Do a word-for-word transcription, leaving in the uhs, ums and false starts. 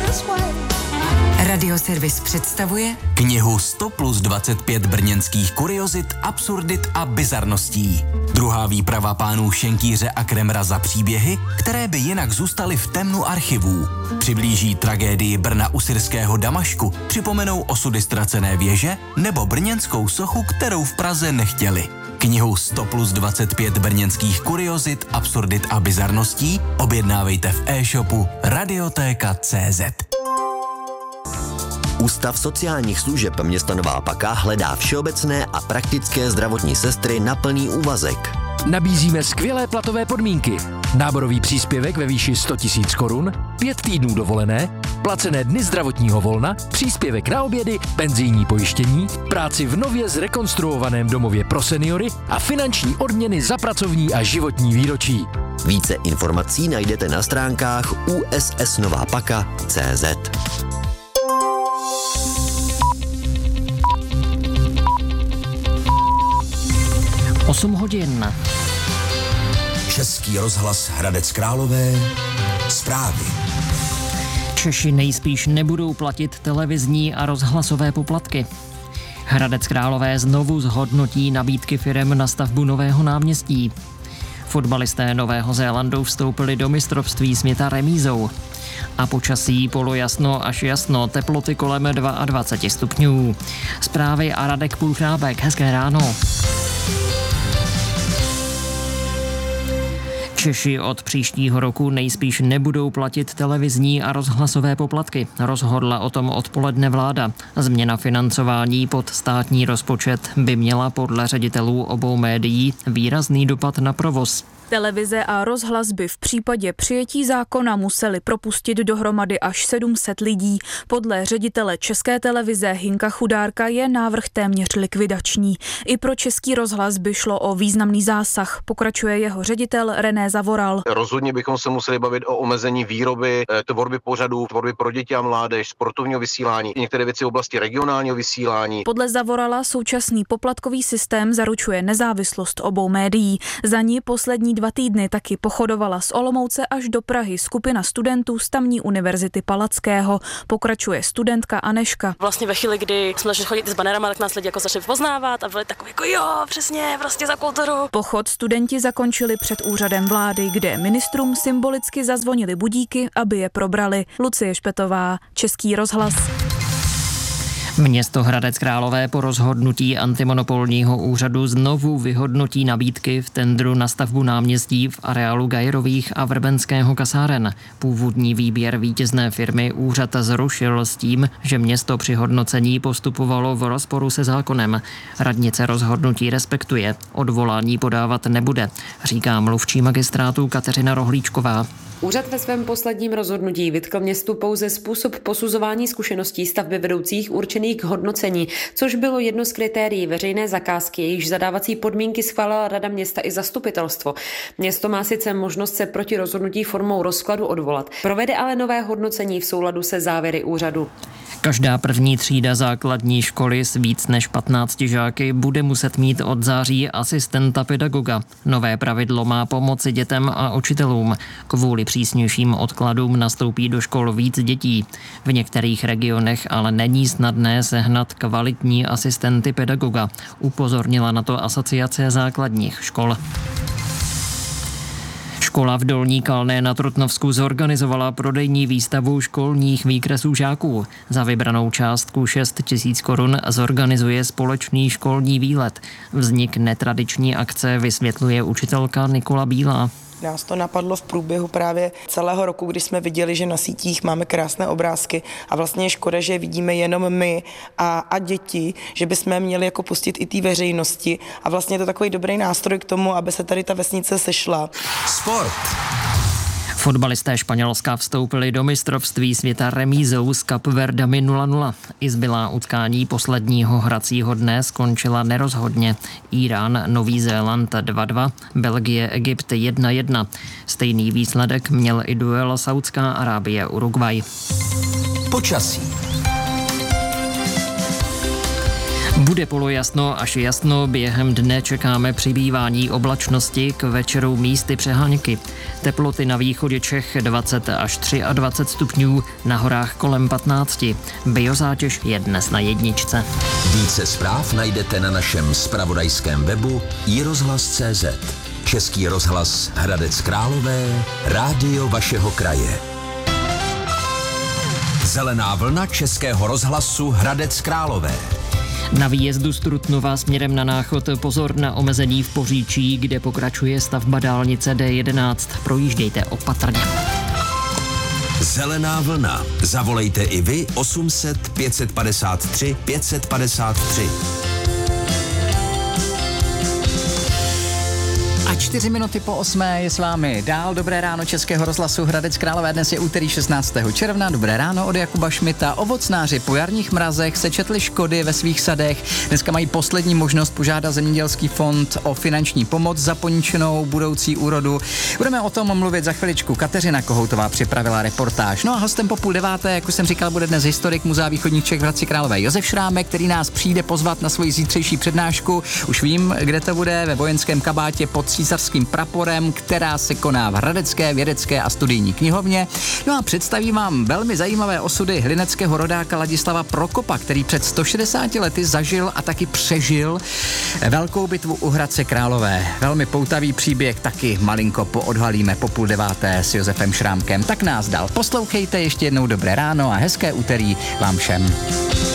Radioservis představuje knihu sto plus dvacet pět brněnských kuriozit, absurdit a bizarností. Druhá výprava pánů Šenkýře a Kremra za příběhy, které by jinak zůstaly v temnu archivů. Přiblíží tragédii Brna u syrského Damašku, připomenou osudy ztracené věže nebo brněnskou sochu, kterou v Praze nechtěli. Knihu sto plus dvacet pět brněnských kuriozit, absurdit a bizarností objednávejte v e-shopu radiotéka tečka cé zet. Ústav sociálních služeb města Nová Paka hledá všeobecné a praktické zdravotní sestry na plný úvazek. Nabízíme skvělé platové podmínky. Náborový příspěvek ve výši sto tisíc korun, pět týdnů dovolené, placené dny zdravotního volna, příspěvek na obědy, penzijní pojištění, práci v nově zrekonstruovaném domově pro seniory a finanční odměny za pracovní a životní výročí. Více informací najdete na stránkách u s s nová paka tečka cé zet. osm hodin. Český rozhlas Hradec Králové. Zprávy. Češi nejspíš nebudou platit televizní a rozhlasové poplatky. Hradec Králové znovu zhodnotí nabídky firem na stavbu nového náměstí. Fotbalisté Nového Zélandu vstoupili do mistrovství světa remízou. A počasí polojasno až jasno, teploty kolem dvacet dva stupňů. Zprávy a Radek Půlchrábek. Hezké ráno. Češi od příštího roku nejspíš nebudou platit televizní a rozhlasové poplatky. Rozhodla o tom odpoledne vláda. Změna financování pod státní rozpočet by měla podle ředitelů obou médií výrazný dopad na provoz. Televize a rozhlas by v případě přijetí zákona museli propustit dohromady až sedm set lidí. Podle ředitele České televize Hinka Chudárka je návrh téměř likvidační. I pro Český rozhlas by šlo o významný zásah, pokračuje jeho ředitel René Zavoral. Rozhodně bychom se museli bavit o omezení výroby, tvorby pořadů, tvorby pro děti a mládež, sportovního vysílání, některé věci v oblasti regionálního vysílání. Podle Zavorala současný poplatkový systém zaručuje nezávislost obou médií. Za ní poslední dva týdny taky pochodovala z Olomouce až do Prahy skupina studentů z tamní univerzity Palackého. Pokračuje studentka Aneška. Vlastně ve chvíli, kdy jsme začali chodit s banerama, tak nás lidi jako začali poznávat a byli takový jako jo, přesně, prostě za kulturu. Pochod studenti zakončili před úřadem vlády, kde ministrům symbolicky zazvonili budíky, aby je probrali. Lucie Špetová, Český rozhlas. Město Hradec Králové po rozhodnutí antimonopolního úřadu znovu vyhodnotí nabídky v tendru na stavbu náměstí v areálu Gajerových a Vrbenského kasáren. Původní výběr vítězné firmy úřad zrušil s tím, že město při hodnocení postupovalo v rozporu se zákonem. Radnice rozhodnutí respektuje, odvolání podávat nebude, říká mluvčí magistrátu Kateřina Rohlíčková. Úřad ve svém posledním rozhodnutí vytkl městu pouze způsob posuzování zkušeností stavby vedoucích určených k hodnocení, což bylo jedno z kritérií veřejné zakázky, jejíž zadávací podmínky schválila Rada města i zastupitelstvo. Město má sice možnost se proti rozhodnutí formou rozkladu odvolat, provede ale nové hodnocení v souladu se závěry úřadu. Každá první třída základní školy s víc než patnácti žáky bude muset mít od září asistenta pedagoga. Nové pravidlo má pomoci dětem a učitelům. Kvůli přísnějším odkladům nastoupí do škol víc dětí. V některých regionech ale není snadné sehnat kvalitní asistenty pedagoga. Upozornila na to Asociace základních škol. Škola v Dolní Kalné na Trutnovsku zorganizovala prodejní výstavu školních výkresů žáků. Za vybranou částku šest tisíc korun zorganizuje společný školní výlet. Vznik netradiční akce vysvětluje učitelka Nikola Bílá. Nás to napadlo v průběhu právě celého roku, kdy jsme viděli, že na sítích máme krásné obrázky a vlastně je škoda, že vidíme jenom my a, a děti, že bychom měli jako pustit i té veřejnosti a vlastně je to takový dobrý nástroj k tomu, aby se tady ta vesnice sešla. Sport. Fotbalisté Španělska vstoupili do mistrovství světa remízou s Kapverdami nula nula. Izbylá utkání posledního hracího dne skončila nerozhodně. Irán, Nový Zéland dva dva, Belgie, Egypt jedna jedna. Stejný výsledek měl i duel Saudská Arábie Uruguay. Počasí. Bude polojasno až jasno, během dne čekáme přibývání oblačnosti, k večeru místy přeháňky. Teploty na východě Čech dvacet až dvacet tři stupňů, na horách kolem patnáct. Biozátěž je dnes na jedničce. Více zpráv najdete na našem zpravodajském webu i rozhlas tečka cé zet. Český rozhlas Hradec Králové, rádio vašeho kraje. Zelená vlna Českého rozhlasu Hradec Králové. Na výjezdu z Trutnova směrem na Náchod pozor na omezení v Poříčí, kde pokračuje stavba dálnice D jedenáct. Projíždějte opatrně. Zelená vlna. Zavolejte i vy osm set pět padesát tři pět padesát tři. A čtyři minuty po osmé je s vámi dál. Dobré ráno Českého rozhlasu Hradec Králové. Dnes je úterý šestnáctého června. Dobré ráno od Jakuba Šmita. Ovocnáři po jarních mrazech sečetli škody ve svých sadech. Dneska mají poslední možnost požádat Zemědělský fond o finanční pomoc za poničenou budoucí úrodu. Budeme o tom mluvit za chviličku. Kateřina Kohoutová připravila reportáž. No a hostem po půl deváté, jak už jsem říkal, bude dnes historik Muzea východních Čech v Hradci Králové Josef Šrámek, který nás přijde pozvat na svoji zítřejší přednášku. Už vím, kde to bude, ve vojenském kabátě pod císařským praporem, která se koná v Hradecké vědecké a studijní knihovně. No a představím vám velmi zajímavé osudy hlineckého rodáka Ladislava Prokopa, který před sto šedesáti lety zažil a taky přežil velkou bitvu u Hradce Králové. Velmi poutavý příběh, taky malinko poodhalíme po půl deváté s Josefem Šrámkem. Tak nás dál poslouchejte, ještě jednou dobré ráno a hezké úterý vám všem.